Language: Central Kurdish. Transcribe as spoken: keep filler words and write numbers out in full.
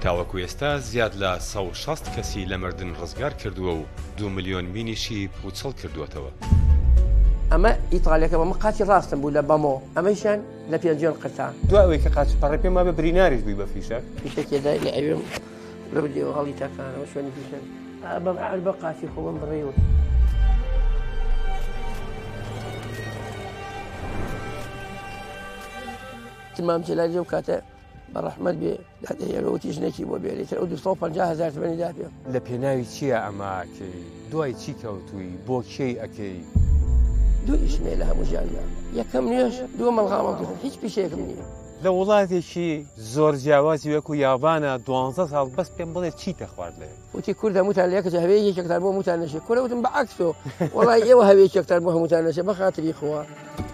تاوەکو ئێستا زیاد لە سەد و شەست کەسی لە مردن ڕزگار کردووە و دو ملیۆن مینیشی پوچەڵ کردووەتەوە. ئەمە ئیتالیەکە بەمە قاچی ڕاستم بوو لە بەمۆ ئەمەیشان لە پێنجۆن قەتا دوای کە قاچ پەڕێ پێما بە بریناریش بووی بە فیشە فیشەکێدا لە ئەوێم لە بدێەوە هەڵی تاکانەوە شوێنی فیشەن بەم عەل بە قاچی خۆ بەم بڕێوە تمام جلالي وكاتا بالرحمة بي هذا يلوتي جنكي وبيعلي تلو دو صوب پەنجا هەزار تمني دافيا لە پێناوی چییە ئەماکەی دوای چی کەوتووی بۆ کێی ئەکەی دو ئیشمێ لە هەموو ژیاندا یەکەم نوێژ دووە مەڵغاڵەم کردن هیچ پیشەیەکم نییە لە وڵاتێکی زۆر جیاوازی وەکو یابانە دوانزە ساڵ بەس پێم بڵێ چیتە خوارد لێ وتی کوردە موتان لەکە هەوێ یەکێکتان بۆ موتان نەشێ کورە وتم بە عەکسۆ وەڵای ئێوە هەوێ یەکێکتان بۆ هەمووتان نەشێ بە خاتری خوا